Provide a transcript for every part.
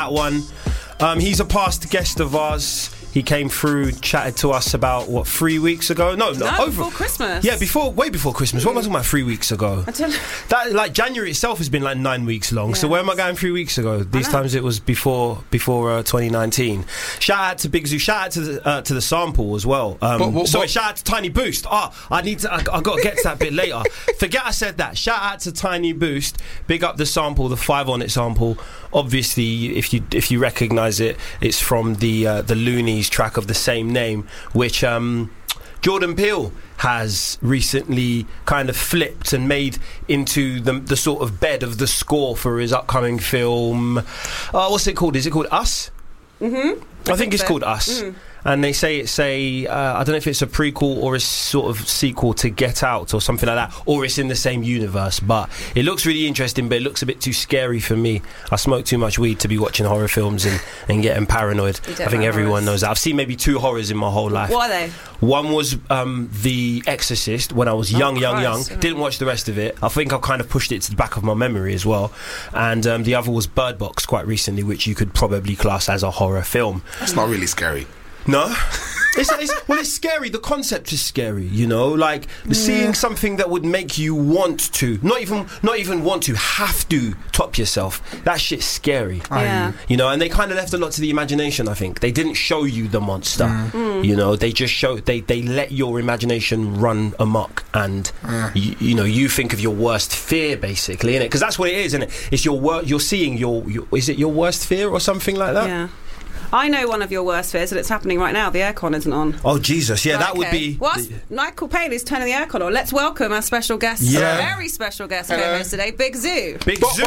that one. He's a past guest of ours. He came through, chatted to us about, 3 weeks ago? No, before Christmas. Yeah, way before Christmas. What am I talking about 3 weeks ago? That, January itself has been 9 weeks long. Yes. So where am I going 3 weeks ago? These times it was before 2019. Shout out to Big Zoo. Shout out to the sample as well. Shout out to Tiny Boost. I got to get to that bit later. Forget I said that. Shout out to Tiny Boost. Big up the sample, the 5 on it sample. Obviously, if you recognise it, it's from the Loonies track of the same name, which Jordan Peele has recently kind of flipped and made into the sort of bed of the score for his upcoming film. What's it called? Is it called Us? Mm-hmm. I think it's called Us. Mm. And they say it's I don't know if it's a prequel or a sort of sequel to Get Out or something like that, or it's in the same universe. But it looks really interesting, but it looks a bit too scary for me. I smoke too much weed to be watching horror films and getting paranoid. I think everyone knows that. I've seen maybe 2 horrors in my whole life. What are they? One was The Exorcist when I was young. Didn't watch the rest of it. I think I've kind of pushed it to the back of my memory as well. And the other was Bird Box quite recently, which you could probably class as a horror film. That's not really scary. No? It's scary. The concept is scary, seeing something that would make you want to, not even want to, have to top yourself. That shit's scary. Yeah. And they kind of left a lot to the imagination, I think. They didn't show you the monster. They just they let your imagination run amok, and you think of your worst fear, basically, innit? Because that's what it is, isn't it? It's you're seeing your is it your worst fear or something like that? Yeah. I know one of your worst fears, and it's happening right now. The aircon isn't on. Oh, Jesus. Yeah, that would be... Michael Paley's turning the aircon on. Let's welcome our special guest, very special guest co-host today, Big Zoo. Big Zoo.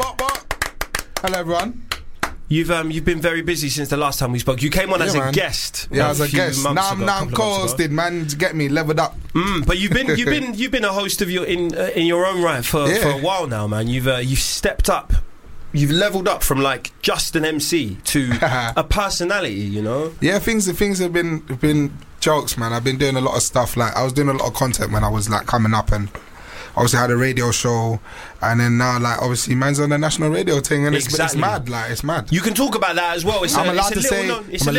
Hello, everyone. You've been very busy since the last time we spoke. You came on as a guest. Yeah, as a guest. Now I'm co-hosted, man, to get me leveled up. But you've been a host of in your own right for a while now, man. You've stepped up. You've leveled up from just an MC to a personality, Yeah, things have been jokes, man. I've been doing a lot of stuff. I was doing a lot of content when I was coming up, and obviously had a radio show, and then now obviously man's on the national radio thing, and it's mad. It's mad. You can talk about that as well. I'm allowed to say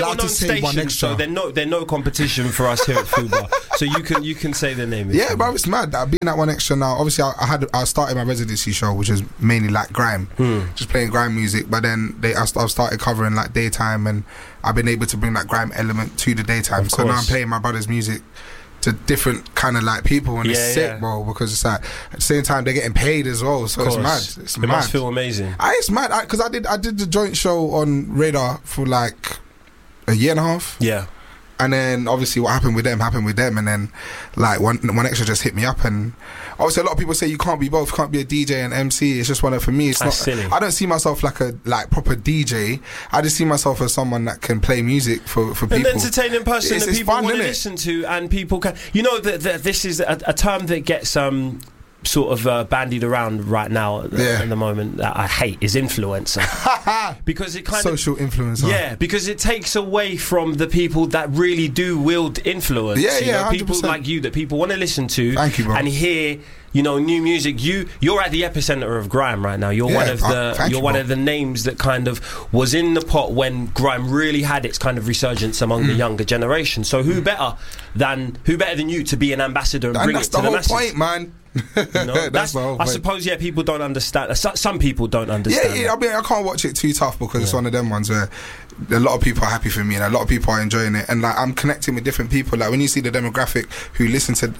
one extra. So they're no competition for us here at Fubar. So you can say the name. Yeah, bro, it's mad. I've been at one extra now. Obviously, I started my residency show, which is mainly grime, just playing grime music. But then I've started covering daytime, and I've been able to bring that grime element to the daytime. So now I'm playing my brother's music to different kind of people, and it's sick, bro, because it's at the same time they're getting paid as well, so it's mad. It must feel amazing. It's mad because I did the joint show on Radar for a year and a half. Yeah. And then obviously what happened with them, and then one extra just hit me up, and obviously a lot of people say you can't be both, you can't be a DJ and MC. It's just for me it's That's not silly. I don't see myself like a proper DJ. I just see myself as someone that can play music for people. An entertaining person that people want to listen to, and people can that this is a term that gets sort of bandied around right now at the moment that I hate is influencer. Because it kind social influencer. Yeah, because it takes away from the people that really do wield influence. Yeah, people 100%. like you that people want to listen to. Thank you, bro. And hear new music. You're at the epicenter of grime right now. You're one of the names that kind of was in the pot when grime really had its kind of resurgence among the younger generation. So who better than you to be an ambassador and bring it to the masses? That's the whole point, man. That's the whole point. I suppose people don't understand. Some people don't understand. Yeah. I mean, I can't watch it too tough because it's one of them ones where a lot of people are happy for me and a lot of people are enjoying it, and I'm connecting with different people. When you see the demographic who listen to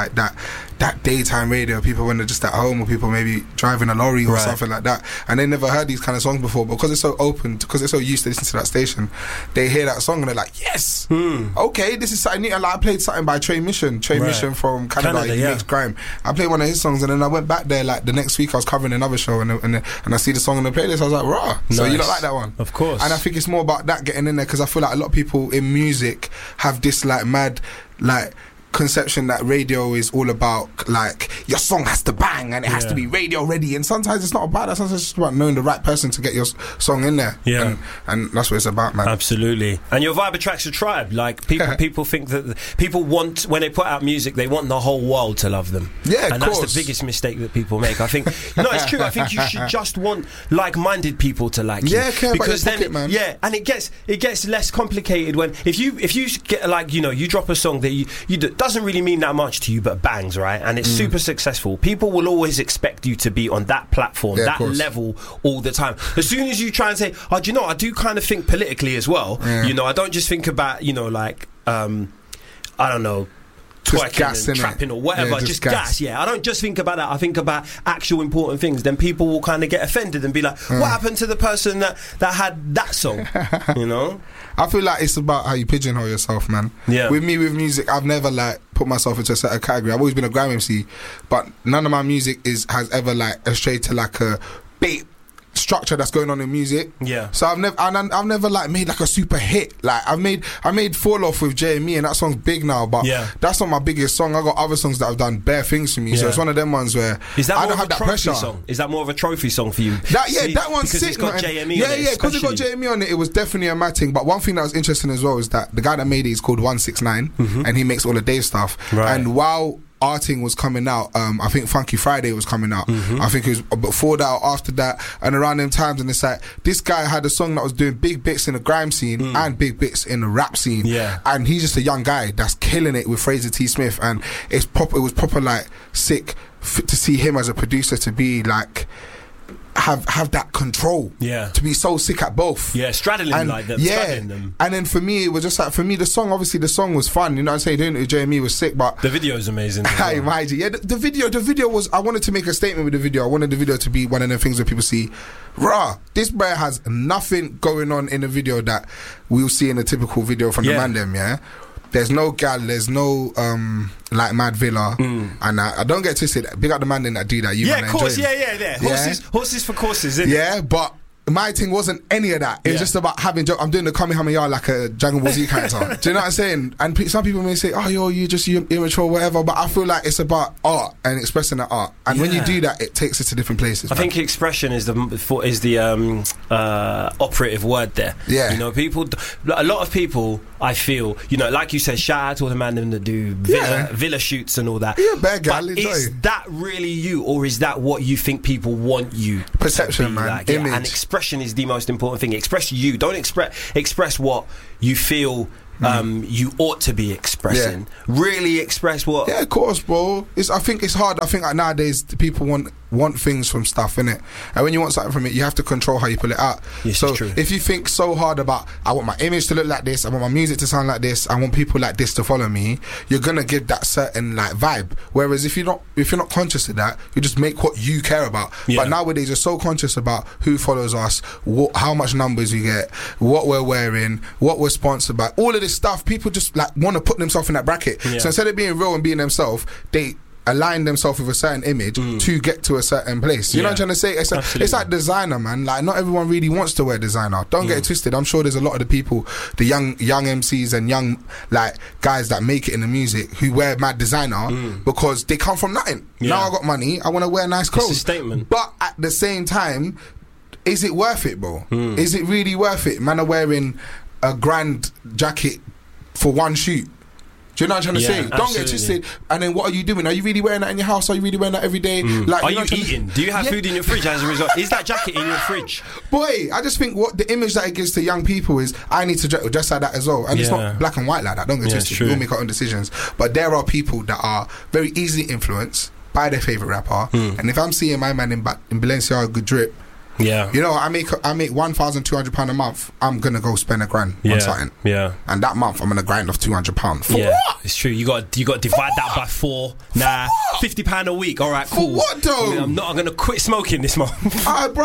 that daytime radio, people when they're just at home, or people maybe driving a lorry or something like that, and they never heard these kind of songs before, but because it's so open, because they're so used to listening to that station, they hear that song and they're like, yes, okay, this is something new. I played something by Trey Mission from Canada. He makes grime. I played one of his songs, and then I went back there the next week I was covering another show, and I see the song on the playlist. I was like, rah. Nice. So you don't like that one? Of course. And I think it's more about that getting in there, because I feel like a lot of people in music have this mad conception that radio is all about like your song has to bang and it has to be radio ready, and sometimes it's not about that. Sometimes it's just about knowing the right person to get your song in there. And that's what it's about, man. Absolutely. And your vibe attracts a tribe. Like people think that people want, when they put out music, they want the whole world to love them. Yeah, and that's the biggest mistake that people make. I think it's true. I think you should just want like-minded people to like you. Yeah, care because about your pocket, then, man. Yeah, and it gets less complicated when if you get like, you know, you drop a song that you doesn't really mean that much to you but bangs, right, and it's super successful. People will always expect you to be on that platform, that level all the time. As soon as you try and say, oh, do you know, I do kind of think politically as well. You know, I don't just think about, you know, like I don't know, twerking and trapping or whatever, just gas. I don't just think about that. I think about actual important things. Then people will kind of get offended and be like, what happened to the person that had that song? You know, I feel like it's about how you pigeonhole yourself, man. With me, with music, I've never like put myself into a certain category. I've always been a grime MC, but none of my music has ever like strayed to like a beat structure that's going on in music. So I've never like made like a super hit. Like I made Fall Off with JME, and that song's big now, but that's not my biggest song. I got other songs that have done bare things for me. So it's one of them ones where I don't have that pressure. Song? Is that more of a trophy song for you? That one's because sick. It's got JME on it, because it got JME on it. It was definitely a mad thing. But one thing that was interesting as well is that the guy that made it is called 169, and he makes all the Dave stuff. And while Arting was coming out, I think Funky Friday was coming out. I think it was before that or after that, and around them times. And it's like this guy had a song that was doing big bits in the grime scene and big bits in the rap scene. And he's just a young guy that's killing it with Fraser T. Smith, and it was proper like sick to see him as a producer to be like have that control, to be so sick at both, straddling them. And then for me, it was just like, for me, the song was fun, you know what I'm saying? Doing it with JME was sick, but the video is amazing. The video was, I wanted to make a statement with the video. I wanted the video to be one of the things where people see, this boy has nothing going on in the video that we'll see in a typical video from the man them, There's no gal, there's no like Mad Villa, and I don't get twisted. Big up the man that do that. Of course, horses for courses, isn't it? But my thing wasn't any of that. It was just about having jokes. I'm doing the Kamehameha like a Dragon Ball Z character. Do you know what I'm saying? And some people may say, oh, you're immature, whatever. But I feel like it's about art and expressing that art. And when you do that, it takes us to different places. I think expression is the operative word there. You know, a lot of people, I feel, you know, like you said, shout out to all the man that do villa shoots and all that. Bad gal, but is that really you, or is that what you think people want you? Perception, to be man. Like? Image. And expression is the most important thing. Express you. Don't express what you feel you ought to be expressing. Really express what. Yeah, of course, bro. I think it's hard. I think like nowadays people want things from stuff, innit? And when you want something from it, you have to control how you pull it out. So if you think so hard about, I want my image to look like this, I want my music to sound like this, I want people like this to follow me, you're gonna give that certain like vibe. Whereas if you're not conscious of that, you just make what you care about. But nowadays you're so conscious about who follows us, how much numbers we get, what we're wearing, what we're sponsored by, all of this stuff. People just like want to put themselves in that bracket. So instead of being real and being themselves, they align themselves with a certain image to get to a certain place. You know what I'm trying to say? It's like designer, man. Like, not everyone really wants to wear designer. Don't get it twisted. I'm sure there's a lot of the people, the young MCs and young like guys that make it in the music who wear mad designer because they come from nothing. Now I got money, I want to wear nice clothes. It's a statement. But at the same time, is it worth it, bro? Is it really worth it? Man are wearing a grand jacket for one shoot. Do you know what I'm trying to say? Absolutely. Don't get twisted. And then what are you doing? Are you really wearing that in your house? Are you really wearing that every day? Like, are you eating? Do you have food in your fridge as a result? Is that jacket in your fridge? Boy, I just think what the image that it gives to young people is, I need to dress like that as well. And it's not black and white like that. Don't get twisted. We all make our own decisions. But there are people that are very easily influenced by their favourite rapper. And if I'm seeing my man in Balenciaga good drip, you know, I make £1,200 a month. I'm gonna go spend £1,000 on something. And that month I'm gonna grind off £200. For what? It's true. You got to divide that by 4. Nah, £50 a week. All right, cool. For what though? I'm gonna quit smoking this month.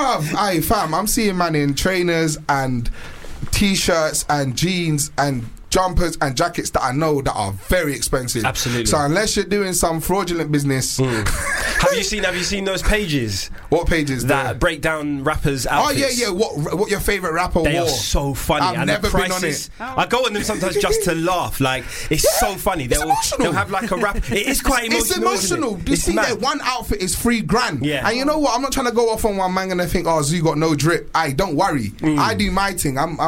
Bruv, fam, I'm seeing man in trainers and t-shirts and jeans and jumpers and jackets that I know that are very expensive. Absolutely. So unless you're doing some fraudulent business, have you seen those pages? What pages? That break down rappers' outfits. Oh yeah. What your favorite rapper wore? They are so funny. I've never been on it. I go on them sometimes just to laugh. Like it's so funny. They'll have like a rap. It is quite emotional. It's emotional. You see that one outfit is $3,000. Yeah. And you know what? I'm not trying to go off on one man and think, oh, Zoo got no drip. Don't worry. I do my thing. I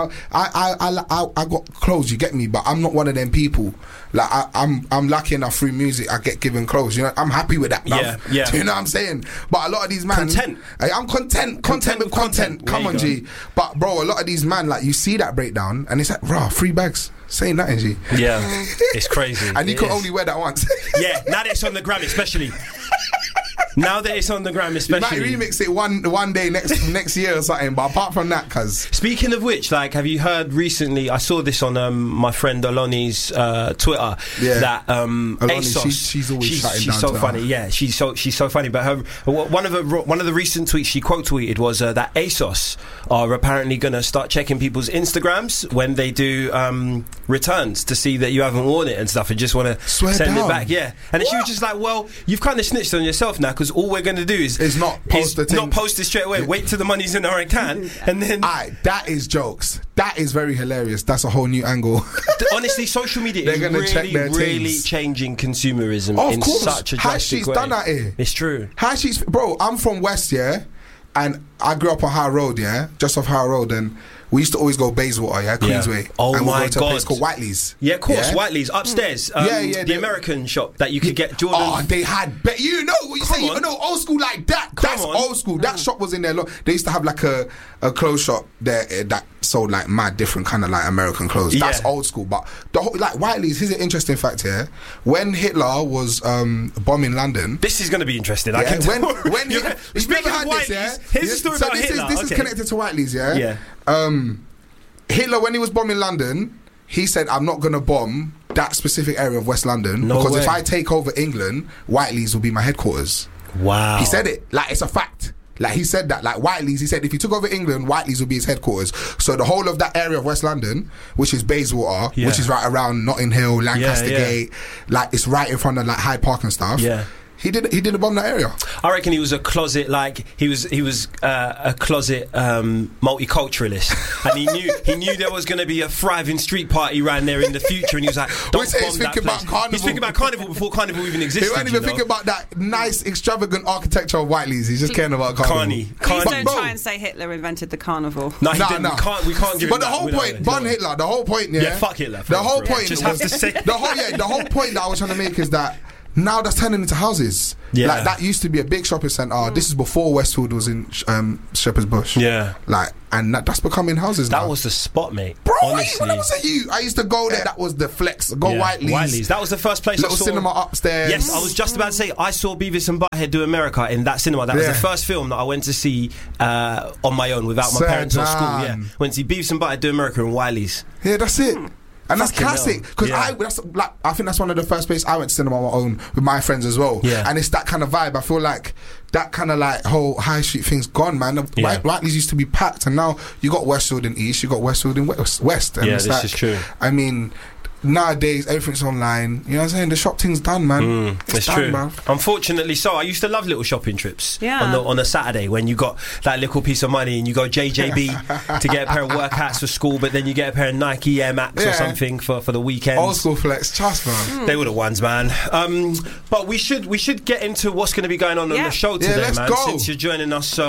got clothes. You get me? But I'm not one of them people. Like I'm lucky enough through music. I get given clothes. You know, I'm happy with that. Yeah. Do you know what I'm saying? But a lot of these man, content. I'm content with content. Come on, G. But bro, a lot of these man, like you see that breakdown, and it's like, rah, 3 bags. Saying that, G. Yeah, it's crazy. And you can only wear that once. Yeah, now that it's on the gram, especially. Now that it's on the gram, especially. You might remix it one day next year or something. But apart from that, cuz. Speaking of which, like, have you heard recently? I saw this on my friend Aloni's Twitter. Yeah. That Aloni, ASOS. she's always shutting she's down so to funny. her. Yeah, she's so funny. But one of the recent tweets she quote tweeted was that ASOS are apparently going to start checking people's Instagrams when they do returns to see that you haven't worn it and stuff, and just want to send it back. Yeah, and then she was just like, "Well, you've kind of snitched on yourself now, because all we're going to do is not post it straight away. Wait till the money's in our account, and then." That is jokes. That is very hilarious. That's a whole new angle. Honestly, social media is really changing consumerism in such a drastic way. Done that here. It's true. High Street's, bro. I'm from West, yeah, and I grew up on High Road, yeah, just off High Road, and we used to always go Bayswater, Queensway. Yeah. Oh, and we'll my go to God. a place called Whiteley's. Yeah, of course, Whiteley's upstairs. The American shop that you could get Jordan. Oh, they had. You know what you say? You know, old school like that. That's old school. That shop was in there. They used to have like a clothes shop there that sold like mad different kind of like American clothes. That's old school. But the whole, like Whiteley's. Here's an interesting fact here. When Hitler was bombing London, this is going to be interesting. Yeah, I can when speaking of Whiteley's, here's the story about Hitler. This is connected to Whiteley's. Yeah. Hitler, when he was bombing London, he said, I'm not going to bomb that specific area of West London because if I take over England, Whiteley's will be my headquarters. Wow. He said it. Like, it's a fact. Like, he said that. Like, Whiteley's, he said, if he took over England, Whiteley's will be his headquarters. So the whole of that area of West London, which is Bayswater, which is right around Notting Hill, Lancaster Gate, like, it's right in front of, like, Hyde Park and stuff. Yeah. He didn't bomb that area. I reckon he was a closet, like he was a closet multiculturalist, and he knew there was going to be a thriving street party around there in the future, and he was like, "Don't bomb that place." He's thinking about Carnival before Carnival even existed. He wasn't even thinking about that nice, extravagant architecture of Whiteley's. He's just caring about Carnival. Please don't try and say Hitler invented the Carnival. No, he didn't. We can't give. But the whole point, bun Hitler. The whole point, fuck Hitler. The whole point just have to say the whole point that I was trying to make is that. Now that's turning into houses. Yeah. Like that used to be a big shopping centre. This is before Westwood was in Shepherd's Bush. Yeah. Like, and that's becoming houses now. That was the spot, mate. Bro, honestly. when I was at you, I used to go there. That was the flex. Whiteley's. That was the first place I saw. Little cinema upstairs. Yes, I was just about to say, I saw Beavis and Butthead Do America in that cinema. That was the first film that I went to see on my own without my parents or school. Yeah. Went to see Beavis and Butthead Do America in Whiteley's. Yeah, that's it. And that's classic because I think that's one of the first places I went to cinema on my own with my friends as well. Yeah. And it's that kind of vibe. I feel like that kind of like whole high street thing's gone, man. Whiteley's used to be packed, and now you got Westfield in East, you got Westfield in West. And this is true. I mean, nowadays everything's online. You know what I'm saying? The shop thing's done, man. It's done, true, man. Unfortunately, so I used to love little shopping trips. On a Saturday when you got that little piece of money and you go JJB to get a pair of work hats for school, but then you get a pair of Nike Air Max or something for the weekend. Old school flex, trust man. They were the ones, man. But we should get into what's going to be going on the show today, let's man. Go. Since you're joining us.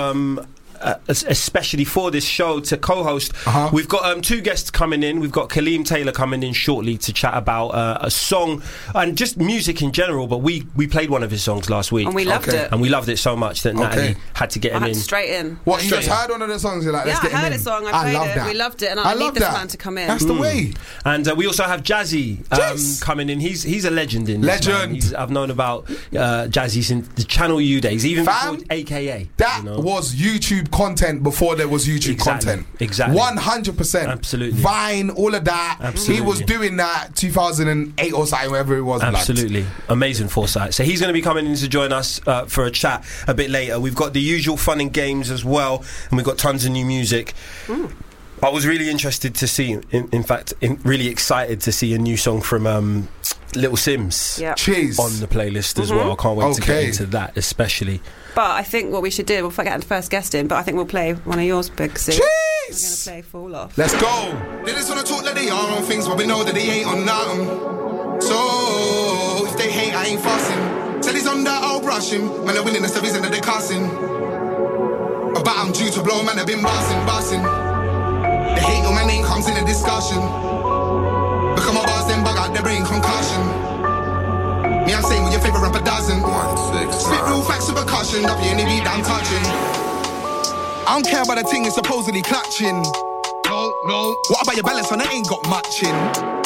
Especially for this show to co-host, we've got 2 guests coming in. We've got Kaleem Taylor coming in shortly to chat about a song and just music in general. But we played one of his songs last week and we loved it, and we loved it so much that Natalie had to get him in straight in. What, you just heard one of the songs? You're like, let's get him in. I heard a song. I played it. We loved it, and I need this man to come in. That's the way. And we also have Jazzy coming in. He's a legend in this, man. I've known about Jazzy since the Channel U days, even before AKA. That was YouTube content before there was YouTube content. Exactly. 100%. Absolutely. Vine, all of that. Absolutely. He was doing that 2008 or something, wherever it was. Absolutely. Amazing foresight. So he's going to be coming in to join us for a chat a bit later. We've got the usual fun and games as well, and we've got tons of new music. I was really interested to see, in fact, really excited to see a new song from Little Sims on the playlist as well. I can't wait to get into that, especially. But I think what we should do, we'll get the first guest in, but I think we'll play one of yours, Big C. We're going to play Fall Off. Let's go. They just want to talk that they are on things, but we know that they ain't on nothing. So, if they hate, I ain't fussing. Said he's on that, I'll brush him. Man, the willingness of his end of the cussing. But I'm due to blow, man, I've been bossing. The hate on my name comes in a discussion. Become a boss, then bug out the brain concussion. Me, I'm saying with your favourite rapper doesn't. 1, 6, spit real facts with a caution. Up your beat that I'm touching. I don't care about the thing it's supposedly clutching. No. What about your balance when I ain't got much in?